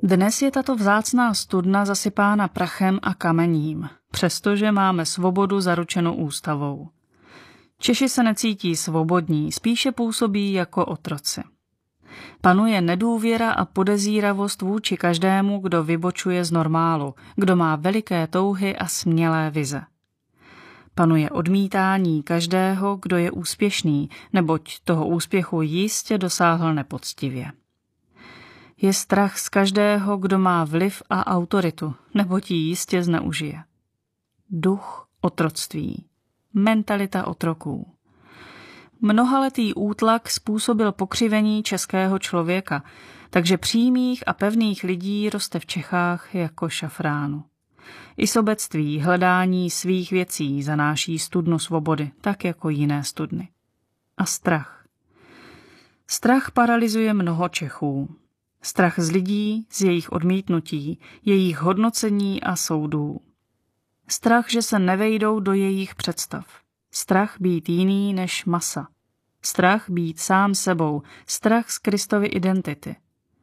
Dnes je tato vzácná studna zasypána prachem a kamením, přestože máme svobodu zaručenou ústavou. Češi se necítí svobodní, spíše působí jako otroci. Panuje nedůvěra a podezíravost vůči každému, kdo vybočuje z normálu, kdo má veliké touhy a smělé vize. Panuje odmítání každého, kdo je úspěšný, neboť toho úspěchu jistě dosáhl nepoctivě. Je strach z každého, kdo má vliv a autoritu, neboť ji jistě zneužije. Duch otroctví, mentalita otroků. Mnohaletý útlak způsobil pokřivení českého člověka, takže přímých a pevných lidí roste v Čechách jako šafránu. I sobectví, hledání svých věcí zanáší studnu svobody, tak jako jiné studny. A strach. Strach paralyzuje mnoho Čechů. Strach z lidí, z jejich odmítnutí, jejich hodnocení a soudů. Strach, že se nevejdou do jejich představ. Strach být jiný než masa. Strach být sám sebou. Strach z Kristovy identity.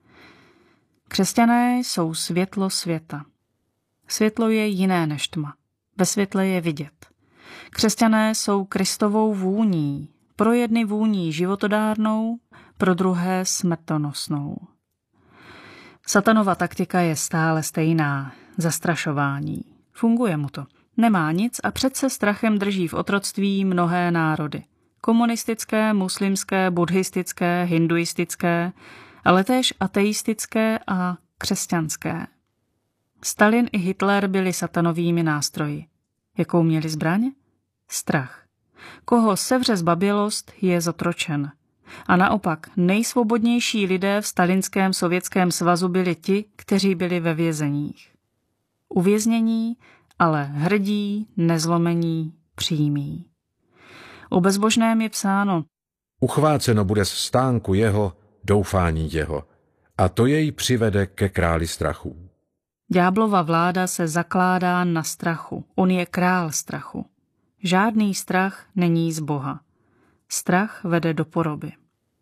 Křesťané jsou světlo světa. Světlo je jiné než tma. Ve světle je vidět. Křesťané jsou Kristovou vůní. Pro jedny vůní životodárnou, pro druhé smrtonosnou. Satanova taktika je stále stejná. Zastrašování. Funguje mu to. Nemá nic a přece strachem drží v otroctví mnohé národy. Komunistické, muslimské, buddhistické, hinduistické, ale též ateistické a křesťanské. Stalin i Hitler byli satanovými nástroji. Jakou měli zbraň? Strach. Koho sevře zbabělost, je zotročen. A naopak nejsvobodnější lidé v stalinském Sovětském svazu byli ti, kteří byli ve vězeních. Uvěznění, ale hrdí, nezlomení, přímí. O bezbožném je psáno: Uchváceno bude z stánku jeho doufání jeho, a to jej přivede ke králi strachů. Ďáblova vláda se zakládá na strachu. On je král strachu. Žádný strach není z Boha. Strach vede do poroby.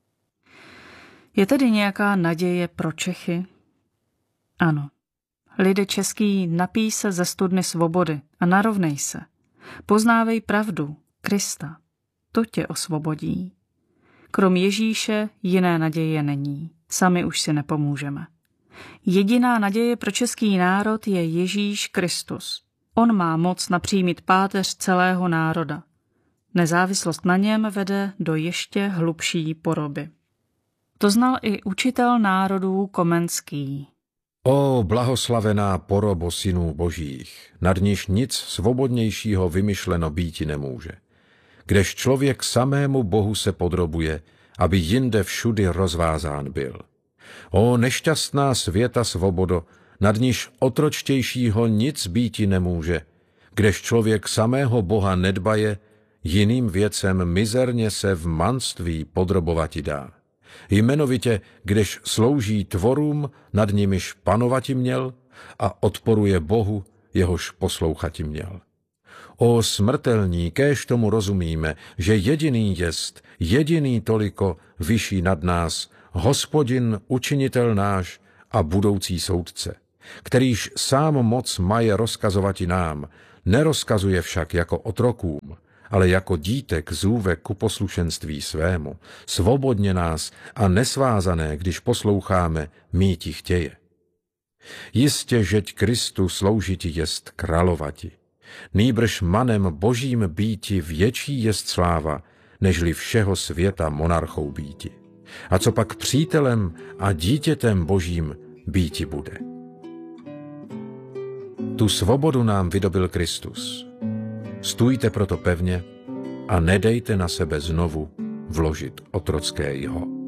Je tedy nějaká naděje pro Čechy? Ano. Lide český, napij se ze studny svobody a narovnej se. Poznávej pravdu, Krista. To tě osvobodí. Krom Ježíše jiné naděje není. Sami už si nepomůžeme. Jediná naděje pro český národ je Ježíš Kristus. On má moc napřímit páteř celého národa. Nezávislost na něm vede do ještě hlubší poroby. To znal i učitel národů Komenský. O blahoslavená porobo synů božích, nad níž nic svobodnějšího vymyšleno býti nemůže. Kdež člověk samému Bohu se podrobuje, aby jinde všudy rozvázán byl. O nešťastná světa svobodo, nad níž otročtějšího nic býti nemůže, kdež člověk samého Boha nedbaje, jiným věcem mizerně se v manství podrobovati dá. Jmenovitě, kdež slouží tvorům, nad nimiž panovati měl a odporuje Bohu, jehož poslouchati měl. O smrtelní, kéž tomu rozumíme, že jediný jest, jediný toliko vyšší nad nás, Hospodin, učinitel náš a budoucí soudce, kterýž sám moc maje rozkazovati nám, nerozkazuje však jako otrokům, ale jako dítek zůve ku poslušenství svému, svobodně nás a nesvázané, když posloucháme, míti chtěje. Jistě, žeť Kristu sloužiti jest královati, nýbrž manem božím býti větší jest sláva, nežli všeho světa monarchou býti. A co pak přítelem a dítětem božím býti bude. Tu svobodu nám vydobil Kristus. Stůjte proto pevně a nedejte na sebe znovu vložit otrocké jho.